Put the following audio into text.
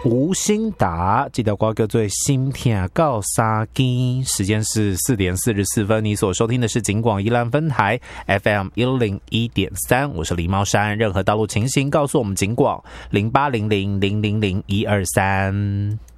吴兴达，这条歌叫做心痛到三更，时间是4点44分。你所收听的是警广宜兰分台 FM 101.3，我是李茂山。任何道路情形告诉我们警广0800000123。